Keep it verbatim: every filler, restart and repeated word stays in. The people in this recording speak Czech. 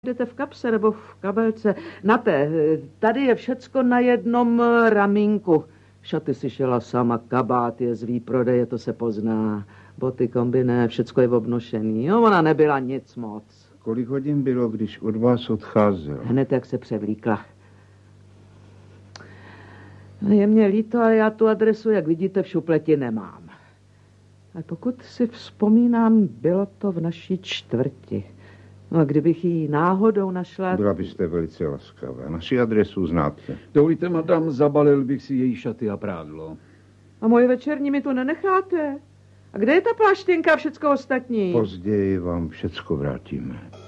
Jdete v kapse nebo v kabelce. Nate, tady je všecko na jednom ramínku. Šaty si šela sama, kabát je z výprodeje, to se pozná. Boty, kombiné, všecko je obnošený. No, ona nebyla nic moc. Kolik hodin bylo, když od vás odcházel? Hned, jak se převlíkla. Je mě líto, ale já tu adresu, jak vidíte, v šupleti nemám. A pokud si vzpomínám, bylo to v naší čtvrti. No a kdybych ji náhodou našla... Byla byste velice laskavá. Naši adresu znáte. Dovolíte, madam, zabalil bych si její šaty a prádlo. A moje večerní mi tu nenecháte? A kde je ta pláštěnka a všecko ostatní? Později vám všecko vrátíme.